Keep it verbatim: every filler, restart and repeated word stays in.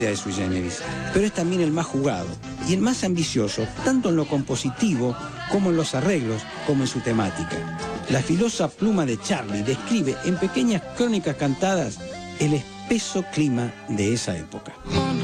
de Sui Generis, pero es también el más jugado y el más ambicioso, tanto en lo compositivo como en los arreglos, como en su temática. La filosa pluma de Charlie describe en pequeñas crónicas cantadas el espeso clima de esa época.